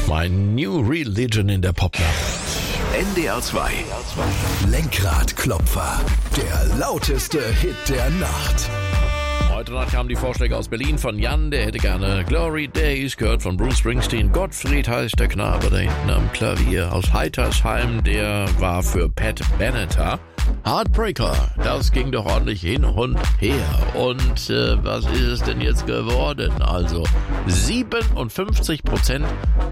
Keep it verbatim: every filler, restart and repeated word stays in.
zwei, New Religion in der Popnacht. N D R zwei. Lenkradklopfer. Der lauteste Hit der Nacht. Heute Nacht kamen die Vorschläge aus Berlin von Jan, der hätte gerne Glory Days, gehört von Bruce Springsteen. Gottfried heißt der Knabe da hinten am Klavier. Aus Heitersheim, der war für Pat Benatar. Heartbreaker, das ging doch ordentlich hin und her. Und äh, was ist es denn jetzt geworden? Also siebenundfünfzig Prozent